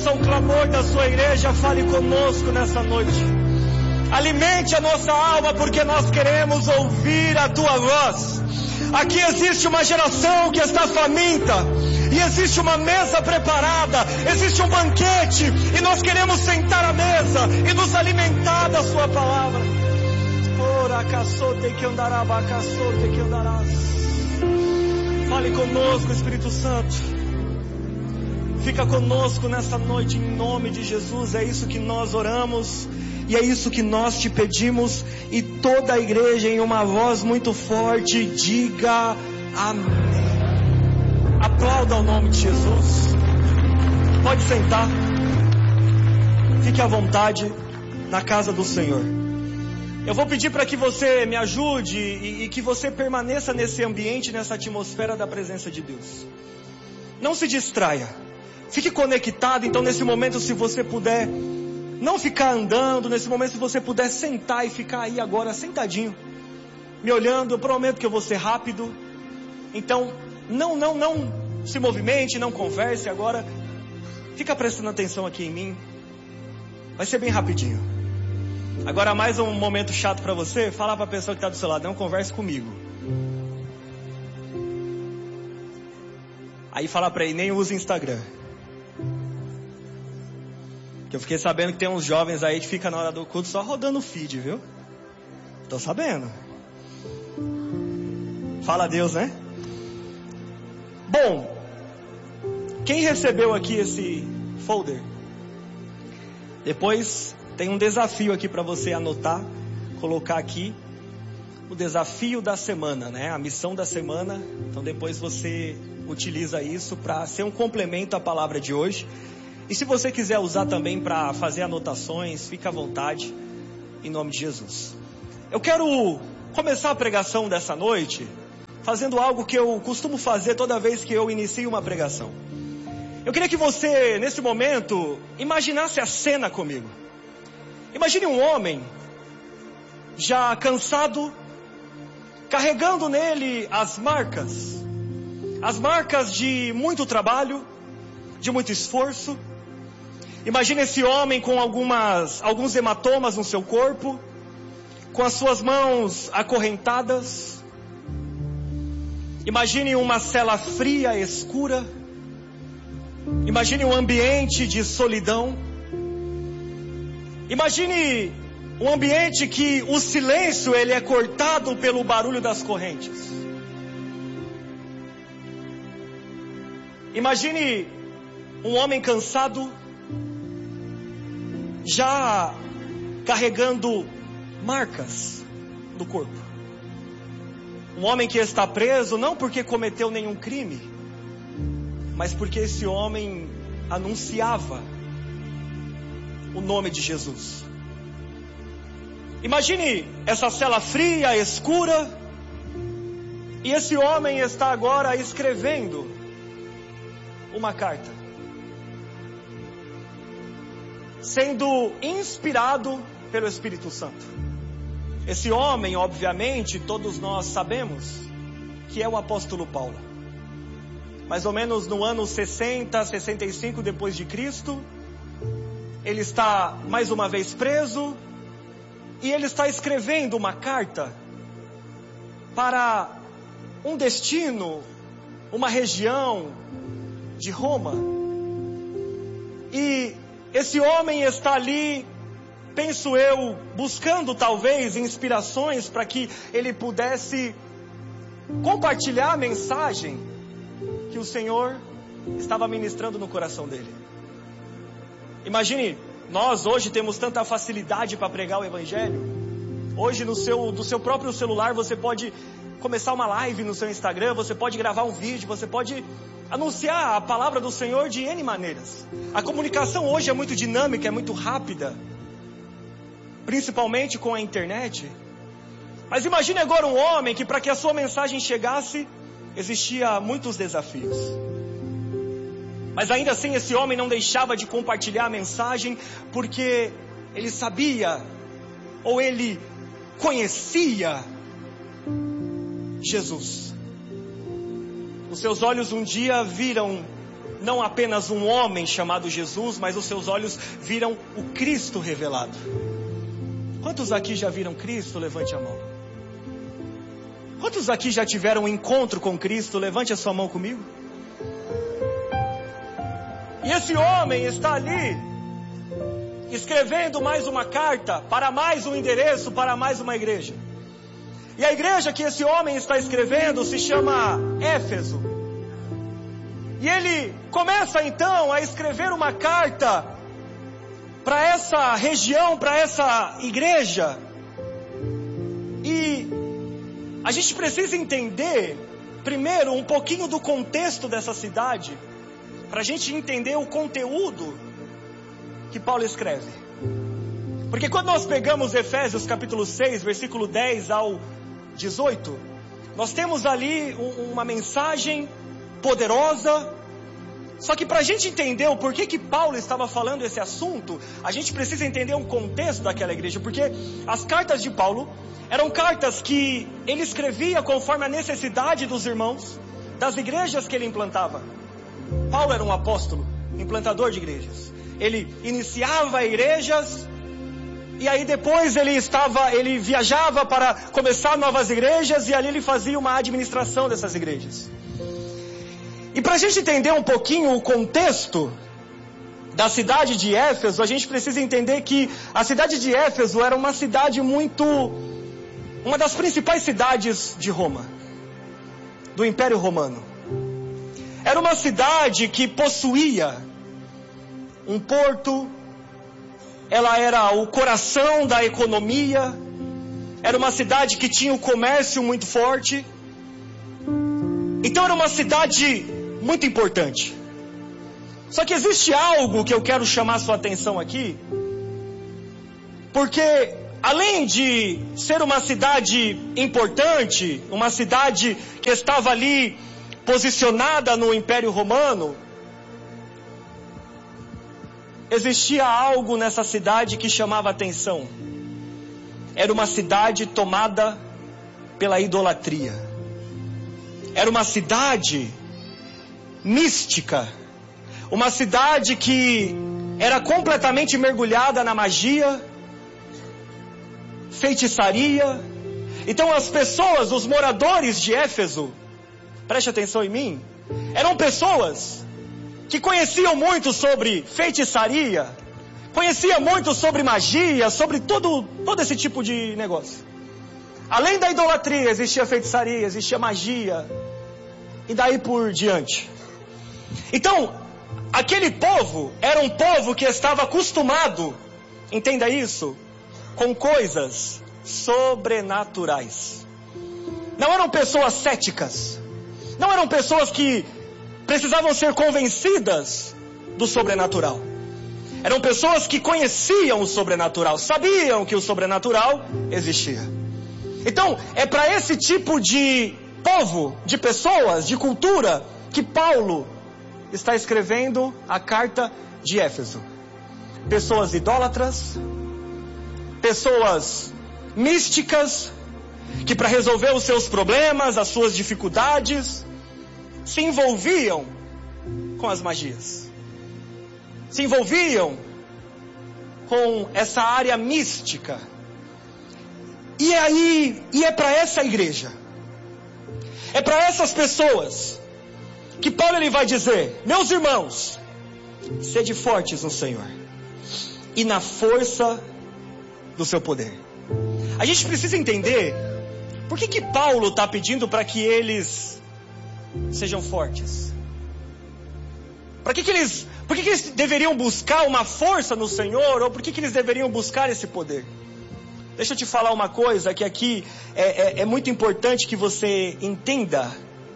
ouça o clamor da sua igreja. Fale conosco nessa noite. Alimente a nossa alma, porque nós queremos ouvir a tua voz. Aqui existe uma geração que está faminta, e existe uma mesa preparada, existe um banquete, e nós queremos sentar à mesa e nos alimentar da sua palavra. Fale conosco, Espírito Santo. Fica conosco nessa noite em nome de Jesus. É isso que nós oramos e é isso que nós te pedimos. E toda a igreja em uma voz muito forte diga amém. Aplauda o nome de Jesus. Pode sentar. Fique à vontade na casa do Senhor. Eu vou pedir para que você me ajude e que você permaneça nesse ambiente, nessa atmosfera da presença de Deus. Não se distraia. Fique conectado. Então nesse momento, se você puder não ficar andando, nesse momento se você puder sentar e ficar aí agora sentadinho, me olhando, eu prometo que eu vou ser rápido. Então não se movimente, não converse agora. Fica prestando atenção aqui em mim. Vai ser bem rapidinho. Agora mais um momento chato para você. Falar para a pessoa que está do seu lado: não converse comigo. Aí falar para ele: nem use Instagram. Que eu fiquei sabendo que tem uns jovens aí que fica na hora do culto só rodando o feed, viu? Tô sabendo. Fala a Deus, né? Bom, quem recebeu aqui esse folder? Depois tem um desafio aqui para você anotar, colocar aqui o desafio da semana, né? A missão da semana. Então depois você utiliza isso para ser um complemento à palavra de hoje. E se você quiser usar também para fazer anotações, fica à vontade, em nome de Jesus. Eu quero começar a pregação dessa noite fazendo algo que eu costumo fazer toda vez que eu inicio uma pregação. Eu queria que você, nesse momento, imaginasse a cena comigo. Imagine um homem já cansado, carregando nele as marcas de muito trabalho, de muito esforço. Imagine esse homem com alguns hematomas no seu corpo, com as suas mãos acorrentadas. Imagine uma cela fria, escura. Imagine um ambiente de solidão. Imagine um ambiente que o silêncio ele é cortado pelo barulho das correntes. Imagine um homem cansado, já carregando marcas do corpo. Um homem que está preso não porque cometeu nenhum crime, mas porque esse homem anunciava o nome de Jesus. Imagine essa cela fria, escura, e esse homem está agora escrevendo uma carta, sendo inspirado pelo Espírito Santo. Esse homem, obviamente, todos nós sabemos que é o apóstolo Paulo. Mais ou menos no ano 60, 65 depois de Cristo, ele está mais uma vez preso, e ele está escrevendo uma carta para um destino, uma região de Roma. E esse homem está ali, penso eu, buscando talvez inspirações para que ele pudesse compartilhar a mensagem que o Senhor estava ministrando no coração dele. Imagine, nós hoje temos tanta facilidade para pregar o Evangelho. Hoje do seu próprio celular você pode começar uma live no seu Instagram, você pode gravar um vídeo, você pode anunciar a palavra do Senhor de N maneiras. A comunicação hoje é muito dinâmica, é muito rápida, principalmente com a internet. Mas imagine agora um homem que para que a sua mensagem chegasse, existia muitos desafios. Mas ainda assim esse homem não deixava de compartilhar a mensagem, porque ele sabia, ou ele conhecia Jesus. Os seus olhos um dia viram não apenas um homem chamado Jesus, mas os seus olhos viram o Cristo revelado. Quantos aqui já viram Cristo? Levante a mão. Quantos aqui já tiveram um encontro com Cristo? Levante a sua mão comigo. E esse homem está ali, escrevendo mais uma carta, para mais um endereço, para mais uma igreja. E a igreja que esse homem está escrevendo se chama Éfeso. E ele começa então a escrever uma carta para essa região, para essa igreja. E a gente precisa entender, primeiro, um pouquinho do contexto dessa cidade, para a gente entender o conteúdo que Paulo escreve. Porque quando nós pegamos Efésios capítulo 6, versículo 10 ao 18, nós temos ali uma mensagem poderosa. Só que para a gente entender o porquê que Paulo estava falando esse assunto, a gente precisa entender o contexto daquela igreja. Porque as cartas de Paulo eram cartas que ele escrevia conforme a necessidade dos irmãos, das igrejas que ele implantava. Paulo era um apóstolo, implantador de igrejas. Ele iniciava igrejas, e aí depois ele viajava para começar novas igrejas, e ali ele fazia uma administração dessas igrejas. E para a gente entender um pouquinho o contexto da cidade de Éfeso, a gente precisa entender que a cidade de Éfeso era uma cidade uma das principais cidades de Roma, do Império Romano. Era uma cidade que possuía um porto, ela era o coração da economia, era uma cidade que tinha um comércio muito forte. Então era uma cidade muito importante. Só que existe algo que eu quero chamar a sua atenção aqui, porque além de ser uma cidade importante, uma cidade que estava ali posicionada no Império Romano, existia algo nessa cidade que chamava atenção. Era uma cidade tomada pela idolatria. Era uma cidade mística. Uma cidade que era completamente mergulhada na magia, feitiçaria. Então as pessoas, os moradores de Éfeso, preste atenção em mim, eram pessoas que conheciam muito sobre feitiçaria, conheciam muito sobre magia, sobre todo esse tipo de negócio. Além da idolatria, existia feitiçaria, existia magia, e daí por diante. Então, aquele povo era um povo que estava acostumado, entenda isso, com coisas sobrenaturais. Não eram pessoas céticas, não eram pessoas que precisavam ser convencidas do sobrenatural. Eram pessoas que conheciam o sobrenatural, sabiam que o sobrenatural existia. Então, é para esse tipo de povo, de pessoas, de cultura, que Paulo está escrevendo a carta de Éfeso. Pessoas idólatras, pessoas místicas, que para resolver os seus problemas, as suas dificuldades, se envolviam com as magias, se envolviam com essa área mística. E é para essa igreja, é para essas pessoas que Paulo ele vai dizer: meus irmãos, sede fortes no Senhor e na força do seu poder. A gente precisa entender por que Paulo está pedindo para que eles sejam fortes. Por que eles deveriam buscar uma força no Senhor? Ou por que eles deveriam buscar esse poder? Deixa eu te falar uma coisa que aqui é muito importante que você entenda.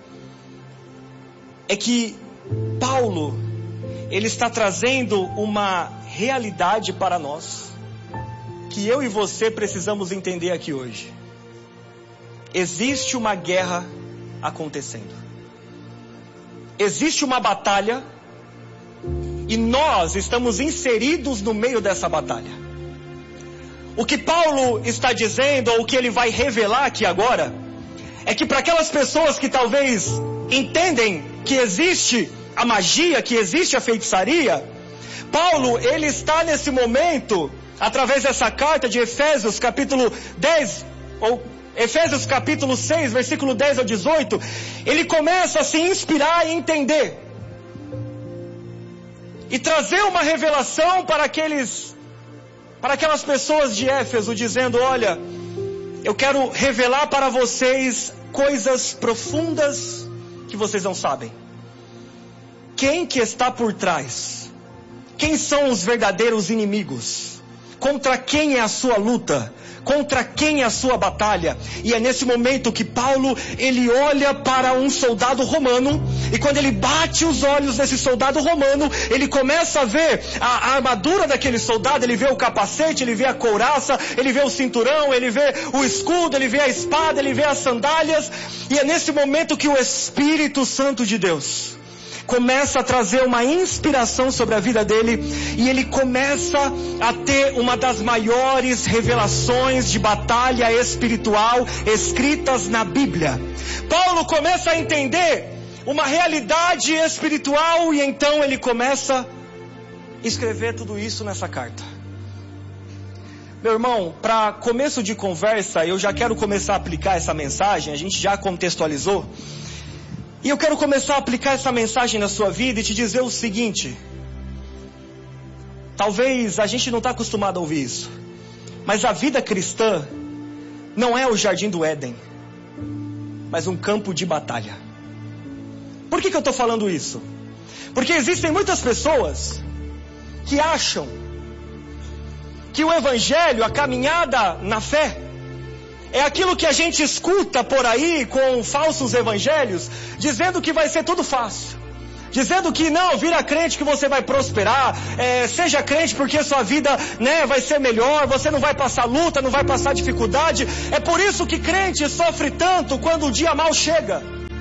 É que Paulo, ele está trazendo uma realidade para nós, que eu e você precisamos entender aqui hoje. Existe uma guerra acontecendo. Existe uma batalha, e nós estamos inseridos no meio dessa batalha. O que Paulo está dizendo, ou o que ele vai revelar aqui agora, é que para aquelas pessoas que talvez entendem que existe a magia, que existe a feitiçaria, Paulo, ele está nesse momento, através dessa carta de Efésios capítulo 10, ou Efésios capítulo 6, versículo 10 ao 18, ele começa a se inspirar e entender, e trazer uma revelação para aquelas pessoas de Éfeso, dizendo: olha, eu quero revelar para vocês coisas profundas que vocês não sabem. Quem que está por trás? Quem são os verdadeiros inimigos? Contra quem é a sua luta? Contra quem é a sua batalha? E é nesse momento que Paulo, ele olha para um soldado romano, e quando ele bate os olhos nesse soldado romano, ele começa a ver a armadura daquele soldado, ele vê o capacete, ele vê a couraça, ele vê o cinturão, ele vê o escudo, ele vê a espada, ele vê as sandálias, e é nesse momento que o Espírito Santo de Deus começa a trazer uma inspiração sobre a vida dele, e ele começa a ter uma das maiores revelações de batalha espiritual escritas na Bíblia. Paulo começa a entender uma realidade espiritual, e então ele começa a escrever tudo isso nessa carta. Meu irmão, para começo de conversa, eu já quero começar a aplicar essa mensagem, a gente já contextualizou, e eu quero começar a aplicar essa mensagem na sua vida e te dizer o seguinte: talvez a gente não está acostumado a ouvir isso, mas a vida cristã não é o jardim do Éden, mas um campo de batalha. Por que eu estou falando isso? Porque existem muitas pessoas que acham que o Evangelho, a caminhada na fé, é aquilo que a gente escuta por aí com falsos evangelhos, dizendo que vai ser tudo fácil, dizendo que não, vira crente que você vai prosperar, seja crente porque sua vida, vai ser melhor, você não vai passar luta, não vai passar dificuldade. É por isso que crente sofre tanto quando o dia mal chega.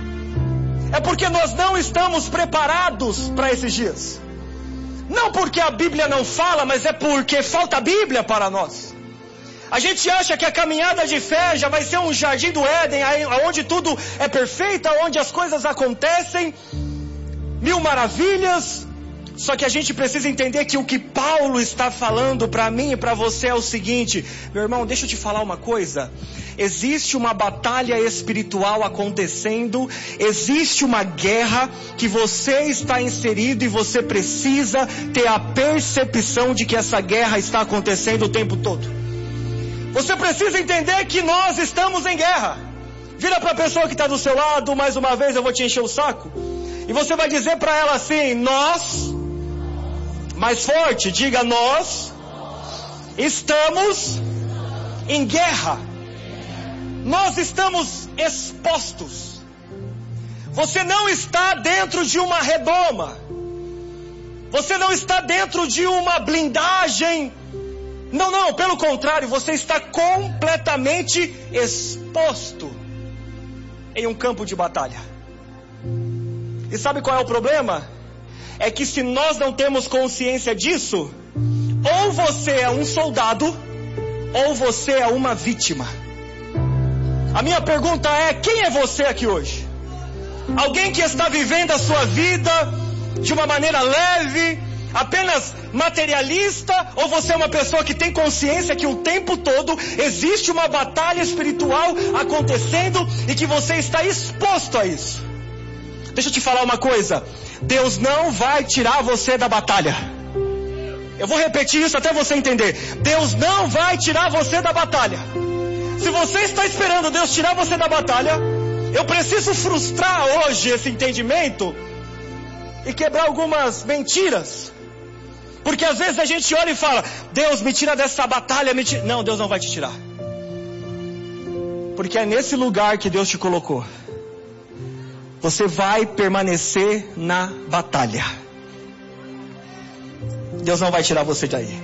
É porque nós não estamos preparados para esses dias. Não porque a Bíblia não fala, mas é porque falta a Bíblia para nós. A gente acha que a caminhada de fé já vai ser um jardim do Éden, onde tudo é perfeito, onde as coisas acontecem, mil maravilhas. Só que a gente precisa entender que o que Paulo está falando para mim e para você é o seguinte: meu irmão, deixa eu te falar uma coisa. Existe uma batalha espiritual acontecendo, existe uma guerra que você está inserido, e você precisa ter a percepção de que essa guerra está acontecendo o tempo todo. Você precisa entender que nós estamos em guerra. Vira para a pessoa que está do seu lado, mais uma vez eu vou te encher o saco, e você vai dizer para ela assim: nós, mais forte, diga: nós estamos em guerra. Nós estamos expostos. Você não está dentro de uma redoma, você não está dentro de uma blindagem. Não, pelo contrário, você está completamente exposto em um campo de batalha. E sabe qual é o problema? É que se nós não temos consciência disso, ou você é um soldado, ou você é uma vítima. A minha pergunta é: quem é você aqui hoje? Alguém que está vivendo a sua vida de uma maneira leve, apenas materialista, ou você é uma pessoa que tem consciência que o tempo todo existe uma batalha espiritual acontecendo e que você está exposto a isso? Deixa eu te falar uma coisa: Deus não vai tirar você da batalha. Eu vou repetir isso até você entender. Deus não vai tirar você da batalha. Se você está esperando Deus tirar você da batalha, eu preciso frustrar hoje esse entendimento e quebrar algumas mentiras. Porque às vezes a gente olha e fala: Deus, me tira dessa batalha, me tira. Não, Deus não vai te tirar. Porque é nesse lugar que Deus te colocou. Você vai permanecer na batalha. Deus não vai tirar você daí.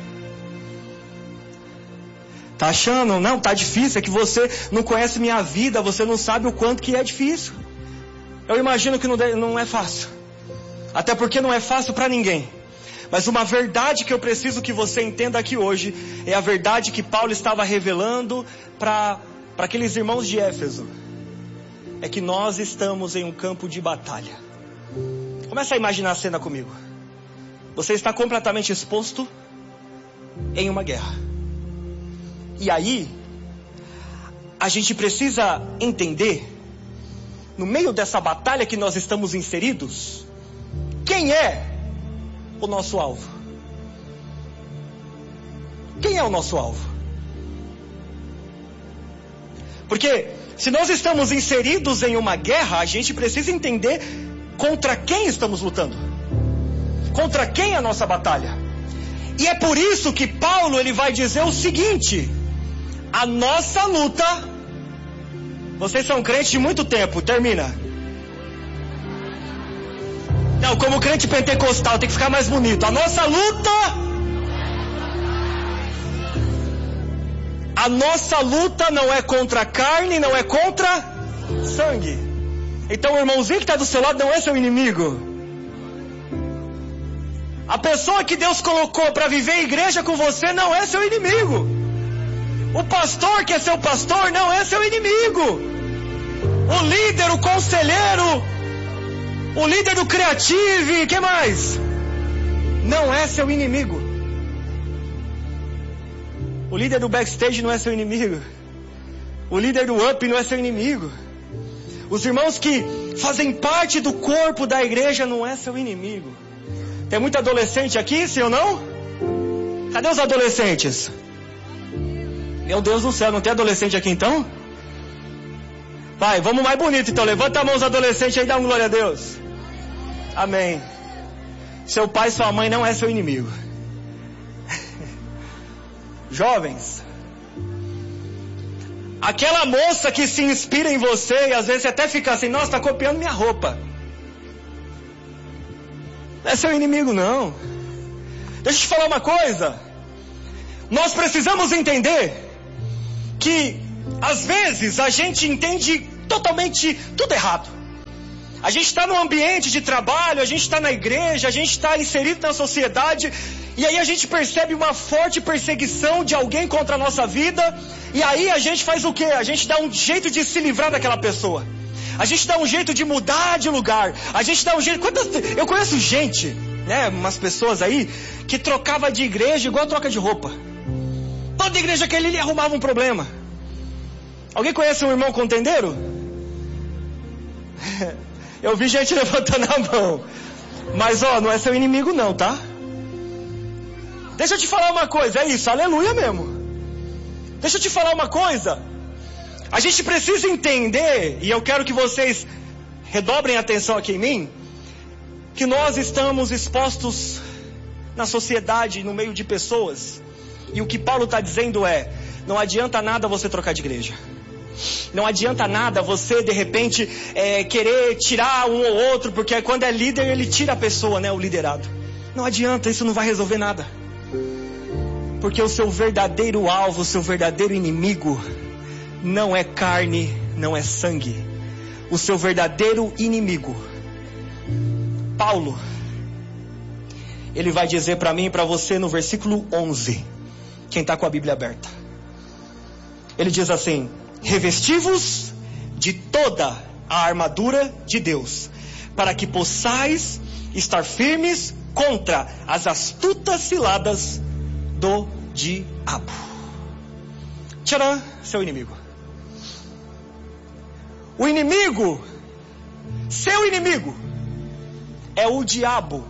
Tá achando? Não, tá difícil. É que você não conhece minha vida, você não sabe o quanto que é difícil. Eu imagino que não é fácil. Até porque não é fácil para ninguém. Mas uma verdade que eu preciso que você entenda aqui hoje é a verdade que Paulo estava revelando para aqueles irmãos de Éfeso. É que nós estamos em um campo de batalha. Começa a imaginar a cena comigo. Você está completamente exposto em uma guerra. E aí, a gente precisa entender, no meio dessa batalha que nós estamos inseridos, quem é o nosso alvo? Quem é o nosso alvo? Porque se nós estamos inseridos em uma guerra, a gente precisa entender contra quem estamos lutando. Contra quem é a nossa batalha. E é por isso que Paulo ele vai dizer o seguinte: a nossa luta... Vocês são crentes de muito tempo, termina. Não, como crente pentecostal tem que ficar mais bonito. A nossa luta... A nossa luta não é contra a carne, não é contra sangue. Então o irmãozinho que está do seu lado não é seu inimigo. A pessoa que Deus colocou para viver a igreja com você não é seu inimigo. O pastor que é seu pastor não é seu inimigo. O líder, o conselheiro, o líder do Creative, que mais? Não é seu inimigo. O líder do backstage não é seu inimigo. O líder do up não é seu inimigo. Os irmãos que fazem parte do corpo da igreja não é seu inimigo. Tem muito adolescente aqui, sim ou não? Cadê os adolescentes? Meu Deus do céu, não tem adolescente aqui então? Vai, vamos mais bonito então. Levanta a mão os adolescentes aí e dá um glória a Deus. Amém. Seu pai e sua mãe não é seu inimigo. Jovens, aquela moça que se inspira em você e às vezes até fica assim, nossa, está copiando minha roupa. Não é seu inimigo não. Deixa eu te falar uma coisa. Nós precisamos entender que às vezes a gente entende totalmente tudo errado. A gente está no ambiente de trabalho, a gente está na igreja, a gente está inserido na sociedade, e aí a gente percebe uma forte perseguição de alguém contra a nossa vida, e aí a gente faz o quê? A gente dá um jeito de se livrar daquela pessoa. A gente dá um jeito de mudar de lugar. A gente dá um jeito... Eu conheço gente, né, umas pessoas aí, que trocava de igreja igual troca de roupa. Toda igreja que ele arrumava um problema. Alguém conhece um irmão contendeiro? Eu vi gente levantando a mão. Mas ó, não é seu inimigo não, tá? Deixa eu te falar uma coisa, é isso, aleluia mesmo. Deixa eu te falar uma coisa. A gente precisa entender, e eu quero que vocês redobrem a atenção aqui em mim, que nós estamos expostos na sociedade, no meio de pessoas. E o que Paulo está dizendo é, não adianta nada você trocar de igreja. Não adianta nada você de repente querer tirar um ou outro, porque quando é líder ele tira a pessoa, né, o liderado. Não adianta, isso não vai resolver nada. Porque o seu verdadeiro alvo, o seu verdadeiro inimigo não é carne, não é sangue. O seu verdadeiro inimigo, Paulo, ele vai dizer para mim e para você no versículo 11, quem está com a Bíblia aberta. Ele diz assim: revesti-vos de toda a armadura de Deus, para que possais estar firmes contra as astutas ciladas do diabo. Tcharam, seu inimigo. O inimigo, seu inimigo, é o diabo.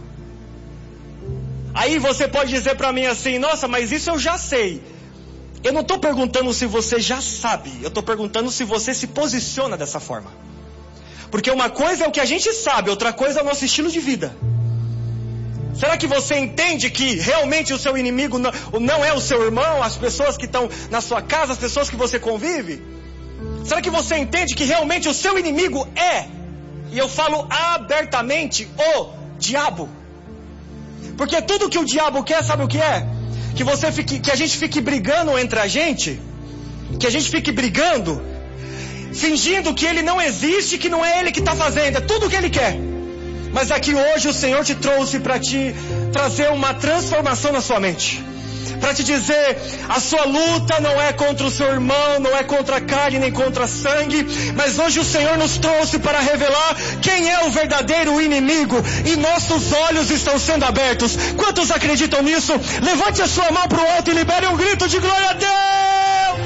Aí você pode dizer para mim assim, nossa, mas isso eu já sei. Eu não estou perguntando se você já sabe, eu estou perguntando se você se posiciona dessa forma. Porque uma coisa é o que a gente sabe, outra coisa é o nosso estilo de vida. Será que você entende que realmente o seu inimigo não é o seu irmão, as pessoas que estão na sua casa, as pessoas que você convive? Será que você entende que realmente o seu inimigo é, e eu falo abertamente, o diabo? Porque tudo que o diabo quer, sabe o que é? Que a gente fique brigando entre a gente, que a gente fique brigando, fingindo que ele não existe, que não é ele que está fazendo, é tudo o que ele quer. Mas aqui hoje o Senhor te trouxe para te trazer uma transformação na sua mente, para te dizer: a sua luta não é contra o seu irmão, não é contra a carne nem contra sangue, mas hoje o Senhor nos trouxe para revelar quem é o verdadeiro inimigo, e nossos olhos estão sendo abertos. Quantos acreditam nisso? Levante a sua mão para o alto e libere um grito de glória a Deus.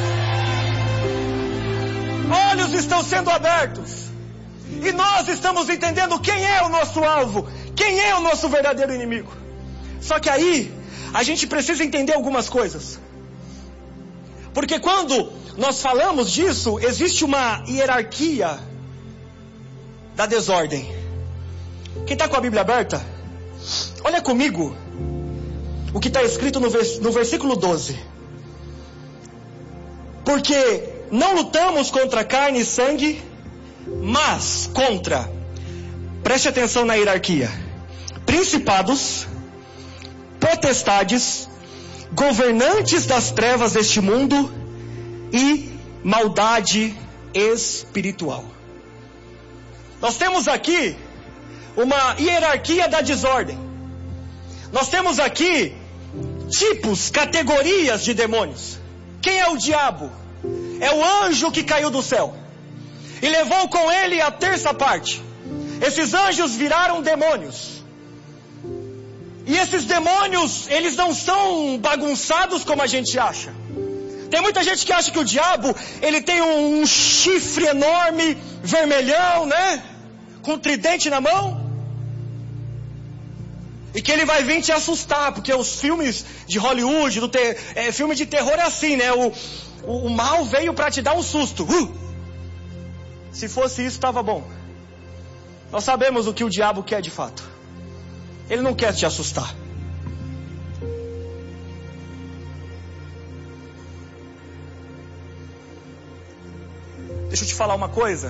Olhos estão sendo abertos, e nós estamos entendendo quem é o nosso alvo, quem é o nosso verdadeiro inimigo. Só que aí a gente precisa entender algumas coisas, porque quando nós falamos disso, existe uma hierarquia da desordem. Quem está com a Bíblia aberta, olha comigo o que está escrito no versículo 12. Porque não lutamos contra carne e sangue, mas contra, preste atenção na hierarquia, principados, potestades, governantes das trevas deste mundo e maldade espiritual. Nós temos aqui uma hierarquia da desordem. Nós temos aqui tipos, categorias de demônios. Quem é o diabo? É o anjo que caiu do céu e levou com ele a terça parte. Esses anjos viraram demônios. E esses demônios, eles não são bagunçados como a gente acha. Tem muita gente que acha que o diabo, ele tem um chifre enorme, vermelhão, né? Com tridente na mão. E que ele vai vir te assustar, porque os filmes de Hollywood, filme de terror é assim, né? O mal veio para te dar um susto. Se fosse isso, estava bom. Nós sabemos o que o diabo quer de fato. Ele não quer te assustar. Deixa eu te falar uma coisa.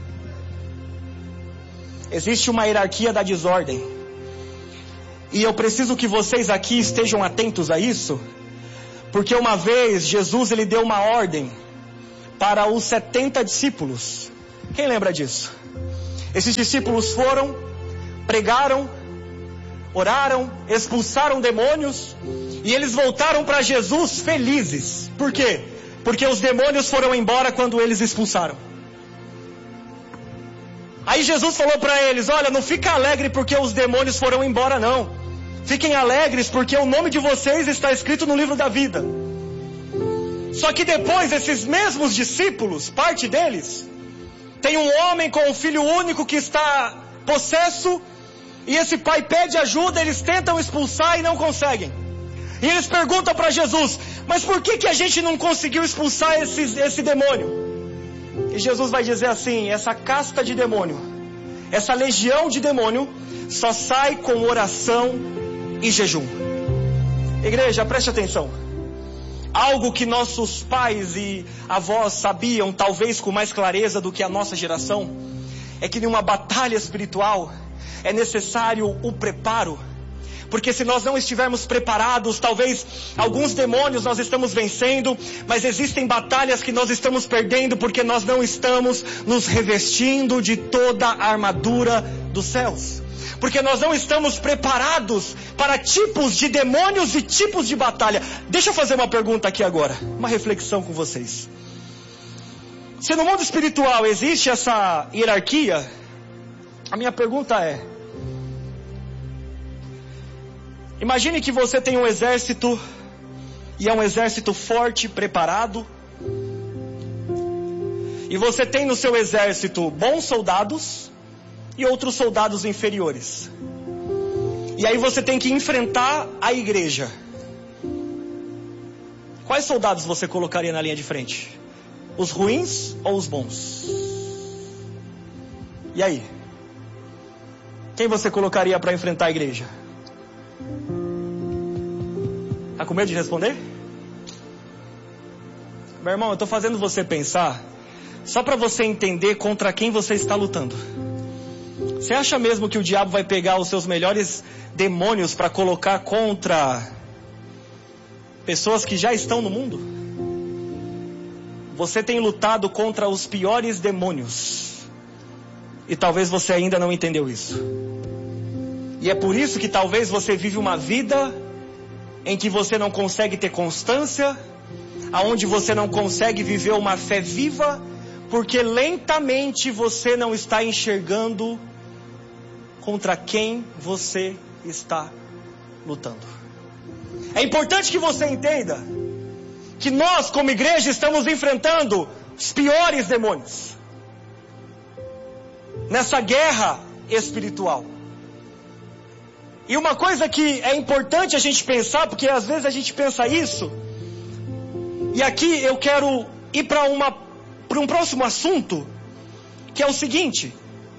Existe uma hierarquia da desordem. E eu preciso que vocês aqui estejam atentos a isso, porque uma vez Jesus ele deu uma ordem para os 70 discípulos. Quem lembra disso? Esses discípulos foram, pregaram, oraram, expulsaram demônios, e eles voltaram para Jesus felizes. Por quê? Porque os demônios foram embora quando eles expulsaram. Aí Jesus falou para eles: olha, não fica alegre porque os demônios foram embora não. Fiquem alegres porque o nome de vocês está escrito no livro da vida. Só que depois esses mesmos discípulos, parte deles, tem um homem com um filho único que está possesso, e esse pai pede ajuda, eles tentam expulsar e não conseguem. E eles perguntam para Jesus: mas por que a gente não conseguiu expulsar esse demônio? E Jesus vai dizer assim: essa casta de demônio, essa legião de demônio, só sai com oração e jejum. Igreja, preste atenção. Algo que nossos pais e avós sabiam, talvez com mais clareza do que a nossa geração, é que em uma batalha espiritual é necessário o preparo. Porque se nós não estivermos preparados, talvez alguns demônios nós estamos vencendo, mas existem batalhas que nós estamos perdendo porque nós não estamos nos revestindo de toda a armadura dos céus. Porque nós não estamos preparados para tipos de demônios e tipos de batalha. Deixa eu fazer uma pergunta aqui agora, uma reflexão com vocês. Se no mundo espiritual existe essa hierarquia, a minha pergunta é: imagine que você tem um exército, e é um exército forte, preparado, e você tem no seu exército bons soldados e outros soldados inferiores. E aí você tem que enfrentar a igreja. Quais soldados você colocaria na linha de frente? Os ruins ou os bons? E aí? Quem você colocaria para enfrentar a igreja? Tá com medo de responder? Meu irmão, eu estou fazendo você pensar só para você entender contra quem você está lutando. Você acha mesmo que o diabo vai pegar os seus melhores demônios para colocar contra pessoas que já estão no mundo? Você tem lutado contra os piores demônios, e talvez você ainda não entendeu isso. E é por isso que talvez você vive uma vida em que você não consegue ter constância, aonde você não consegue viver uma fé viva, porque lentamente você não está enxergando contra quem você está lutando. É importante que você entenda que nós, como igreja, estamos enfrentando os piores demônios nessa guerra espiritual. E uma coisa que é importante a gente pensar, porque às vezes a gente pensa isso, e aqui eu quero ir para um próximo assunto, que é o seguinte: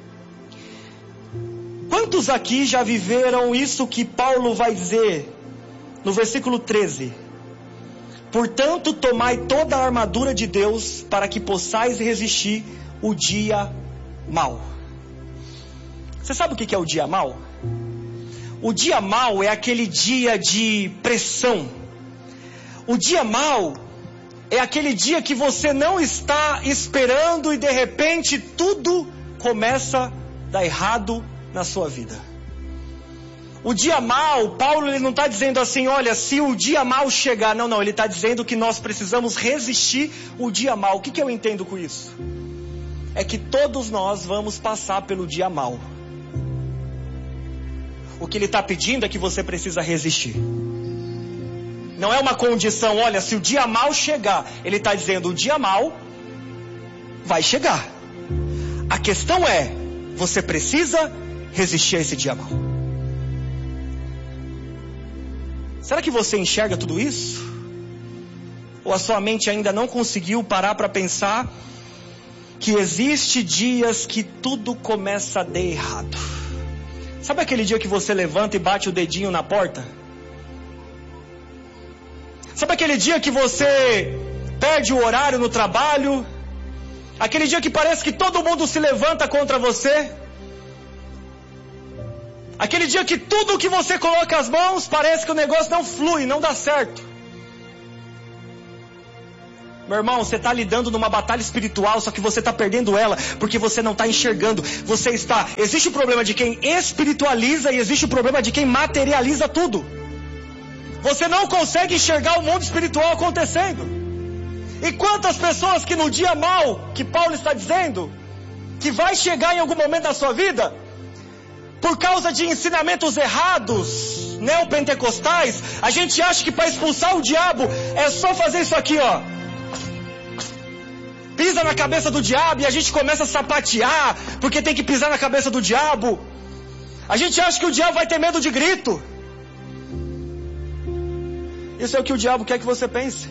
quantos aqui já viveram isso que Paulo vai dizer no versículo 13? Portanto, tomai toda a armadura de Deus, para que possais resistir o dia mau. Você sabe o que é o dia mau? O dia mau é aquele dia de pressão. O dia mau é aquele dia que você não está esperando e de repente tudo começa a dar errado na sua vida. O dia mau, Paulo ele não está dizendo assim, olha, se o dia mau chegar. Não, ele está dizendo que nós precisamos resistir o dia mau. O que eu entendo com isso? É que todos nós vamos passar pelo dia mau. O que ele está pedindo é que você precisa resistir. Não é uma condição, olha, se o dia mau chegar. Ele está dizendo, o dia mau vai chegar. A questão é, você precisa resistir a esse dia mau. Será que você enxerga tudo isso? Ou a sua mente ainda não conseguiu parar para pensar que existe dias que tudo começa a dar errado? Sabe aquele dia que você levanta e bate o dedinho na porta? Sabe aquele dia que você perde o horário no trabalho? Aquele dia que parece que todo mundo se levanta contra você? Aquele dia que tudo que você coloca as mãos, parece que o negócio não flui, não dá certo. Meu irmão, você está lidando numa batalha espiritual, só que você está perdendo ela, porque você não está enxergando. Existe o problema de quem espiritualiza e existe o problema de quem materializa tudo. Você não consegue enxergar o mundo espiritual acontecendo. E quantas pessoas que no dia mau, que Paulo está dizendo, que vai chegar em algum momento da sua vida, por causa de ensinamentos errados, neopentecostais, a gente acha que para expulsar o diabo é só fazer isso aqui, ó. Pisa na cabeça do diabo e a gente começa a sapatear, porque tem que pisar na cabeça do diabo. A gente acha que o diabo vai ter medo de grito. Isso é o que o diabo quer que você pense.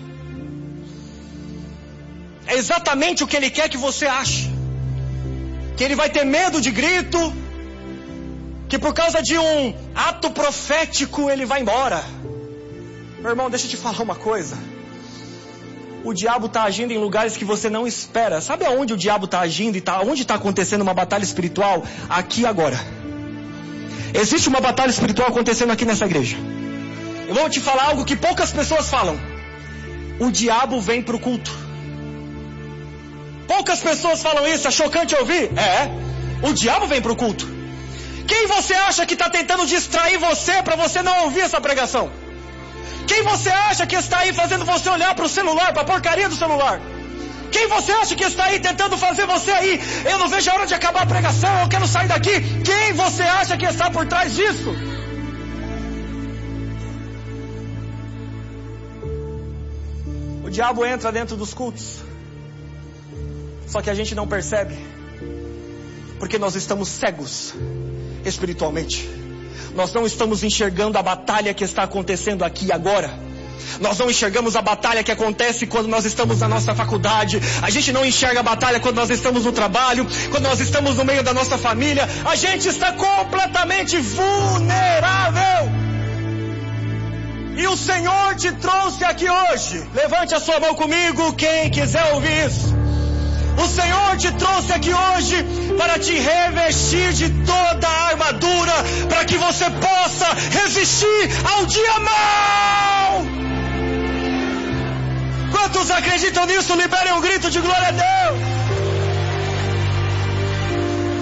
É exatamente o que ele quer que você ache. Que ele vai ter medo de grito, que por causa de um ato profético ele vai embora. Meu irmão, deixa eu te falar uma coisa. O diabo está agindo em lugares que você não espera. Sabe aonde o diabo está agindo e onde está acontecendo uma batalha espiritual? Aqui agora. Existe uma batalha espiritual acontecendo aqui nessa igreja. Eu vou te falar algo que poucas pessoas falam. O diabo vem para o culto. Poucas pessoas falam isso, é chocante ouvir? O diabo vem para o culto. Quem você acha que está tentando distrair você para você não ouvir essa pregação? Quem você acha que está aí fazendo você olhar para o celular, para a porcaria do celular? Quem você acha que está aí tentando fazer você aí, eu não vejo a hora de acabar a pregação, eu quero sair daqui? Quem você acha que está por trás disso? O diabo entra dentro dos cultos, só que a gente não percebe, porque nós estamos cegos espiritualmente. Nós não estamos enxergando a batalha que está acontecendo aqui e agora. Nós não enxergamos a batalha que acontece quando nós estamos na nossa faculdade. A gente não enxerga a batalha quando nós estamos no trabalho, quando nós estamos no meio da nossa família. A gente está completamente vulnerável. E o Senhor te trouxe aqui hoje. Levante a sua mão comigo, quem quiser ouvir isso. O Senhor te trouxe aqui hoje para te revestir de toda a armadura, para que você possa resistir ao dia mau. Quantos acreditam nisso? Liberem um grito de glória a Deus.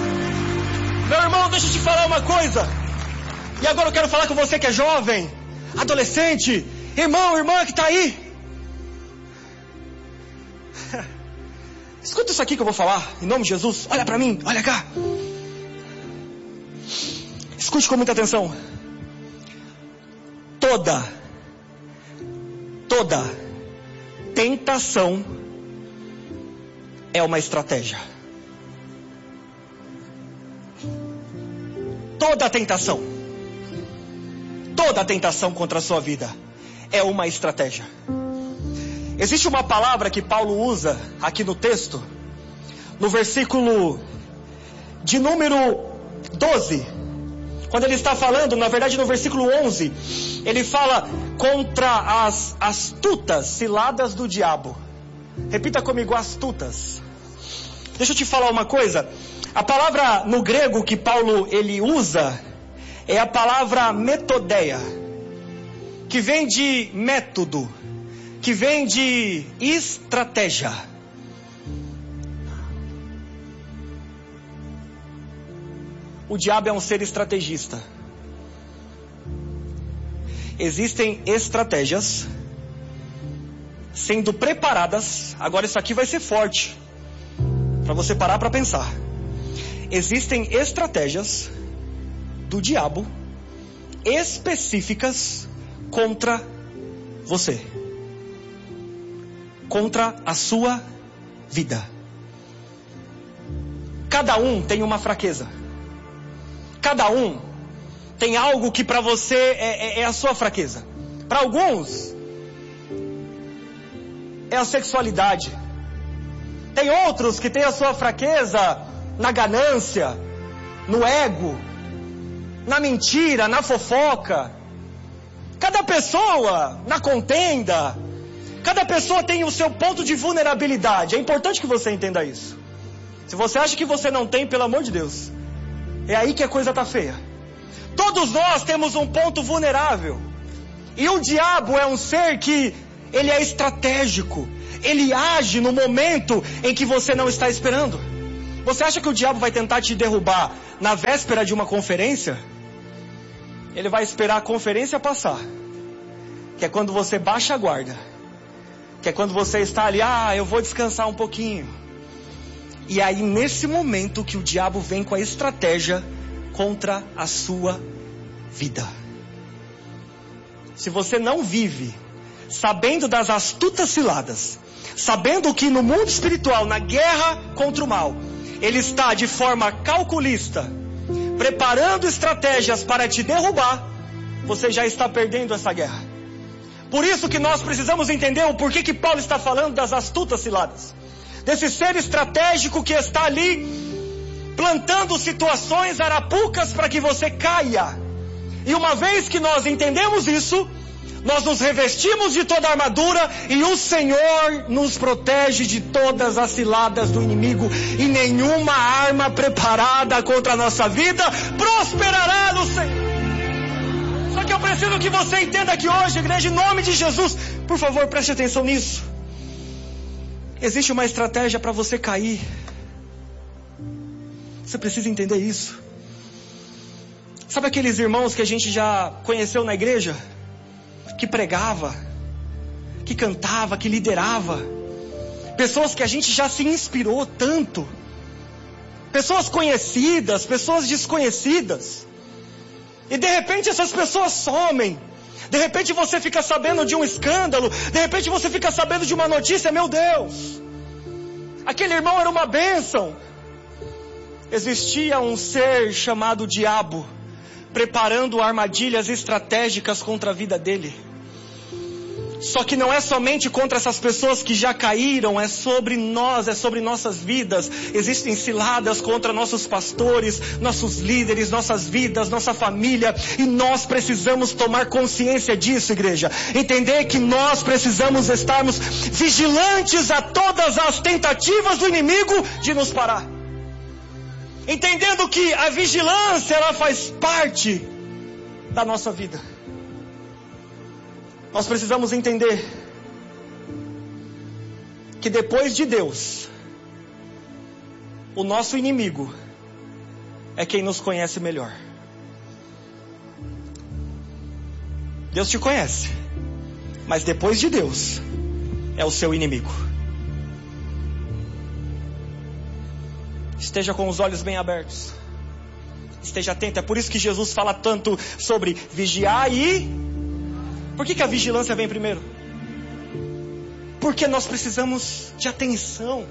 Meu irmão, deixa eu te falar uma coisa. E agora eu quero falar com você que é jovem. adolescente, irmão, irmã que está aí. Escuta isso aqui que eu vou falar, em nome de Jesus. Olha para mim, olha cá. Escute com muita atenção. Toda tentação é uma estratégia. Toda tentação contra a sua vida é uma estratégia. Existe uma palavra que Paulo usa aqui no texto, no versículo de número 12, quando ele está falando, na verdade no versículo 11, ele fala contra as astutas ciladas do diabo. Repita comigo, astutas. Deixa eu te falar uma coisa. A palavra no grego que Paulo ele usa é a palavra metodeia, que vem de método, que vem de estratégia. O diabo é um ser estrategista. Existem estratégias sendo preparadas. Agora isso aqui vai ser forte, para você parar para pensar. Existem estratégias do diabo específicas contra você, contra a sua vida. Cada um tem uma fraqueza. Cada um tem algo que para você é a sua fraqueza. Para alguns é a sexualidade. Tem outros que têm a sua fraqueza na ganância, no ego, na mentira, na fofoca. Cada pessoa na contenda. Cada pessoa tem o seu ponto de vulnerabilidade. É importante que você entenda isso. Se você acha que você não tem, pelo amor de Deus, é aí que a coisa está feia. Todos nós temos um ponto vulnerável. E o diabo é um ser que ele é estratégico. Ele age no momento em que você não está esperando. Você acha que o diabo vai tentar te derrubar na véspera de uma conferência? Ele vai esperar a conferência passar, que é quando você baixa a guarda, que é quando você está ali, eu vou descansar um pouquinho. E aí nesse momento que o diabo vem com a estratégia contra a sua vida. Se você não vive sabendo das astutas ciladas, sabendo que no mundo espiritual, na guerra contra o mal, ele está de forma calculista, preparando estratégias para te derrubar, você já está perdendo essa guerra. Por isso que nós precisamos entender o porquê que Paulo está falando das astutas ciladas. Desse ser estratégico que está ali, plantando situações arapucas para que você caia. E uma vez que nós entendemos isso, nós nos revestimos de toda a armadura e o Senhor nos protege de todas as ciladas do inimigo. E nenhuma arma preparada contra a nossa vida prosperará no Senhor. Só que eu preciso que você entenda que hoje, igreja, em nome de Jesus, por favor, preste atenção nisso. Existe uma estratégia para você cair. Você precisa entender isso. Sabe aqueles irmãos que a gente já conheceu na igreja? Que pregava, que cantava, que liderava. Pessoas que a gente já se inspirou tanto. Pessoas conhecidas, pessoas desconhecidas. E de repente essas pessoas somem. De repente você fica sabendo de um escândalo. De repente você fica sabendo de uma notícia. Meu Deus, aquele irmão era uma bênção. Existia um ser chamado diabo, preparando armadilhas estratégicas contra a vida dele. Só que não é somente contra essas pessoas que já caíram, é sobre nós, é sobre nossas vidas. Existem ciladas contra nossos pastores, nossos líderes, nossas vidas, nossa família. E nós precisamos tomar consciência disso, igreja. Entender que nós precisamos estarmos vigilantes a todas as tentativas do inimigo de nos parar. Entendendo que a vigilância, ela faz parte da nossa vida. Nós precisamos entender que depois de Deus, o nosso inimigo é quem nos conhece melhor. Deus te conhece, mas depois de Deus, é o seu inimigo. Esteja com os olhos bem abertos. Esteja atento. É por isso que Jesus fala tanto sobre vigiar e... Por que a vigilância vem primeiro? Porque nós precisamos de atenção.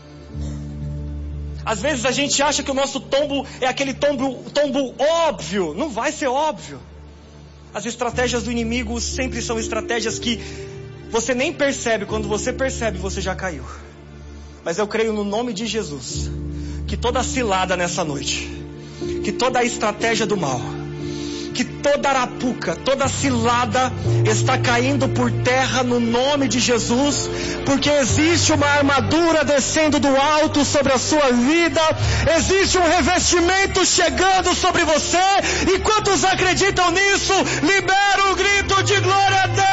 Às vezes a gente acha que o nosso tombo é aquele tombo óbvio. Não vai ser óbvio. As estratégias do inimigo sempre são estratégias que você nem percebe. Quando você percebe, você já caiu. Mas eu creio no nome de Jesus que toda cilada nessa noite, que toda a estratégia do mal, que toda arapuca, toda cilada está caindo por terra no nome de Jesus, porque existe uma armadura descendo do alto sobre a sua vida, existe um revestimento chegando sobre você, e quantos acreditam nisso, libera o grito de glória a Deus!